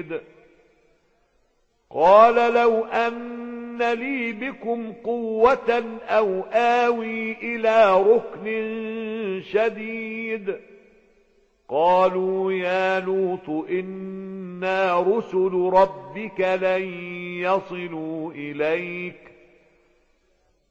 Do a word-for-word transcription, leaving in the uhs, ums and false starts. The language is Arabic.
شديد قال لو أن لي بكم قوة أو آوي إلى ركن شديد قالوا يا لوط إنا رسل ربك لن يصلوا إليك